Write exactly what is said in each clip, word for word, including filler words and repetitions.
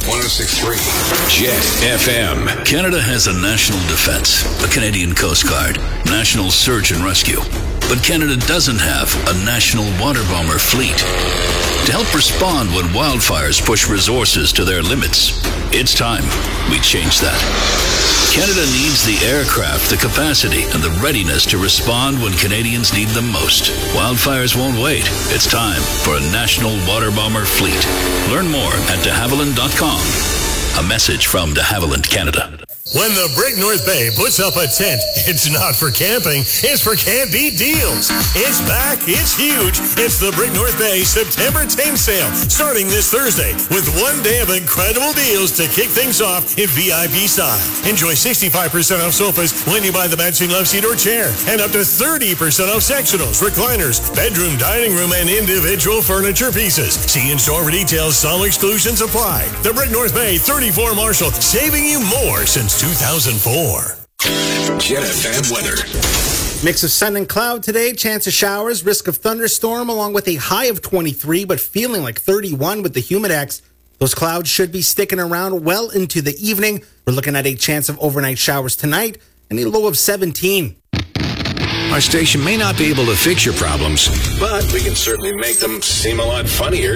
one oh six point three Jet F M. Canada has a national defense, a Canadian Coast Guard, national search and rescue. But Canada doesn't have a national water bomber fleet. To help respond when wildfires push resources to their limits, it's time we change that. Canada needs the aircraft, the capacity, and the readiness to respond when Canadians need them most. Wildfires won't wait. It's time for a national water bomber fleet. Learn more at de havilland dot com. A message from de Havilland Canada. When the Brick North Bay puts up a tent, it's not for camping, it's for Can't Beat Deals. It's back, it's huge. It's the Brick North Bay September tent sale, starting this Thursday with one day of incredible deals to kick things off in V I P style. Enjoy sixty-five percent off sofas when you buy the matching love seat or chair, and up to thirty percent off sectionals, recliners, bedroom, dining room, and individual furniture pieces. See in-store for details. Some exclusions apply. The Brick North Bay thirty-four Marshall, saving you more since two thousand four. Jet F M weather. Mix of sun and cloud today, chance of showers, risk of thunderstorm, along with a high of twenty-three, but feeling like thirty-one with the Humidex. Those clouds should be sticking around well into the evening. We're looking at a chance of overnight showers tonight and a low of seventeen. Our station may not be able to fix your problems, but we can certainly make them seem a lot funnier.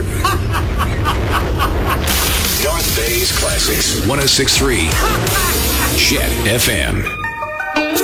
North Bay's Classics, one oh six point three Jet F M.